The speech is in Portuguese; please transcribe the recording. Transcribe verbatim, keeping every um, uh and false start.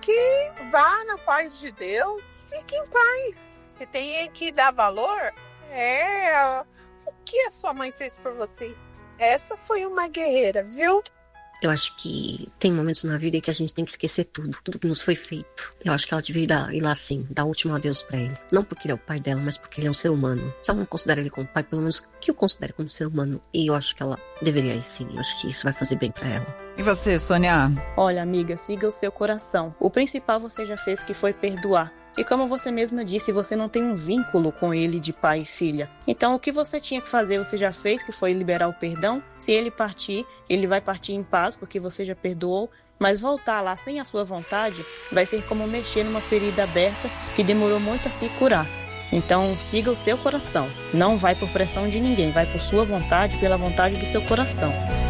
que vá na paz de Deus, fique em paz. Você tem que dar valor é o que a sua mãe fez por você. Essa foi uma guerreira, viu? Eu acho que tem momentos na vida em que a gente tem que esquecer tudo, tudo que nos foi feito. Eu acho que ela devia ir, dar, ir lá assim, dar o último adeus pra ele. Não porque ele é o pai dela, mas porque ele é um ser humano. Se ela não considera ele como pai, pelo menos que o considere como ser humano. E eu acho que ela deveria ir sim. Eu acho que isso vai fazer bem pra ela. E você, Sônia? Olha, amiga, siga o seu coração. O principal você já fez, que foi perdoar. E como você mesma disse, você não tem um vínculo com ele de pai e filha. Então o que você tinha que fazer, você já fez, que foi liberar o perdão. Se ele partir, ele vai partir em paz, porque você já perdoou. Mas voltar lá sem a sua vontade vai ser como mexer numa ferida aberta que demorou muito a se curar. Então siga o seu coração. Não vai por pressão de ninguém, vai por sua vontade, pela vontade do seu coração.